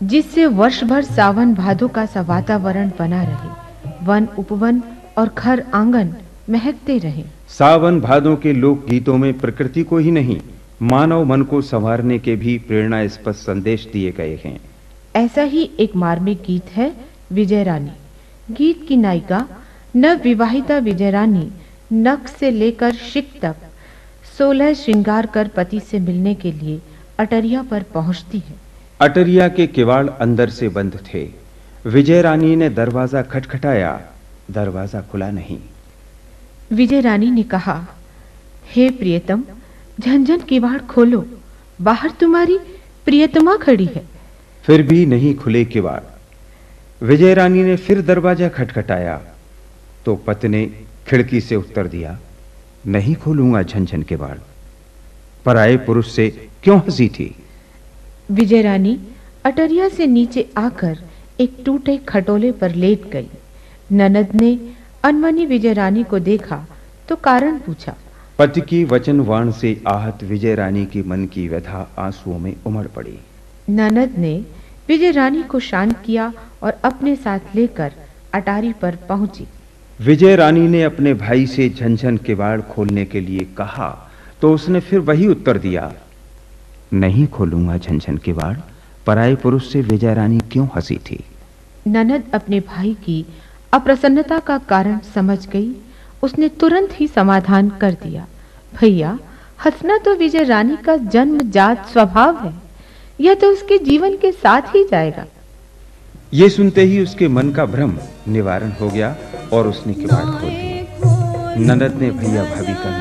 जिससे वर्ष भर सावन भादो का सा वातावरण बना रहे, वन उपवन और घर आंगन महकते रहे। सावन भादों के लोक गीतों में प्रकृति को ही नहीं, मानव मन को संवारने के भी प्रेरणा स्पष्ट संदेश दिए गए हैं। ऐसा ही एक मार्मिक गीत है विजय रानी। गीत की नायिका नव विवाहिता विजय रानी नख से लेकर शिक तक 16 श्रृंगार कर पति से मिलने के लिए अटरिया पर पहुंचती है। अटरिया के किवाड़ अंदर से बंद थे। विजय रानी ने दरवाजा खटखटाया, दरवाजा खुला नहीं। विजय रानी ने कहा, हे प्रियतम, झंझन किवाड़ खोलो, बाहर तुम्हारी प्रियतमा खड़ी है। फिर भी नहीं खुले किवाड़। विजय रानी ने फिर दरवाजा खटखटाया तो पति ने खिड़की से उत्तर दिया, नहीं खोलूंगा झंझन किवाड़। पराये पुरुष से क्यों हंसी थी? विजय रानी अटरिया से नीचे आकर एक टूटे खटोले पर लेट गई। ननद ने अनमनी विजय रानी को देखा तो कारण पूछा। पति की वचनवाण से आहत विजय रानी की मन की व्यथा आंसुओं में उमड़ पड़ी। ननद ने विजय रानी को शांत किया और अपने साथ लेकर अटारी पर पहुंची। विजय रानी ने अपने भाई से झंझन किवाड़ खोलने के लिए कहा तो उसने फिर वही उत्तर दिया, नहीं खोलूंगा झंझन किवाड़। पराये पुरुष से विजय रानी क्यों हंसी थी? ननद अपने भाई की अप्रसन्नता का कारण समझ गई। उसने तुरंत ही समाधान कर दिया, भैया, हंसना तो विजय रानी का जन्मजात स्वभाव है, यह तो उसके जीवन के साथ ही जाएगा। ये सुनते ही उसके मन का भ्रम निवारण हो गया और उसने किवाड़ खोल दिया। ननद ने भैया भाभी का